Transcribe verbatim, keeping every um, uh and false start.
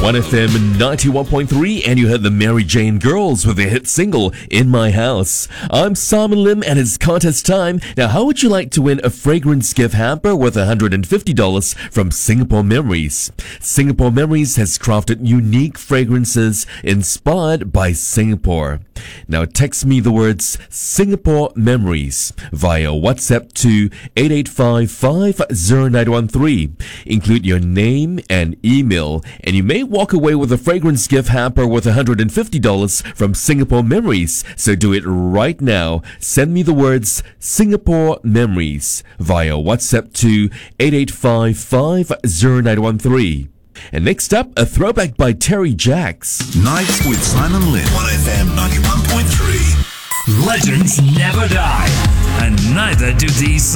one F M ninety-one point three, and you heard the Mary Jane Girls with their hit single, In My House. I'm Simon Lim, and it's contest time. Now, how would you like to win a fragrance gift hamper worth one hundred fifty dollars from Singapore Memories? Singapore Memories has crafted unique fragrances inspired by Singapore. Now, text me the words Singapore Memories via WhatsApp to eight eight five five zero nine one three. Include your name and email, and you may walk away with a fragrance gift hamper worth one hundred fifty dollars from Singapore Memories. So do it right now. Send me the words Singapore Memories via WhatsApp to eight eight five five zero nine one three. And next up, a throwback by Terry Jacks. Nights with Simon Lim. one F M ninety-one point three. Legends never die, and neither do these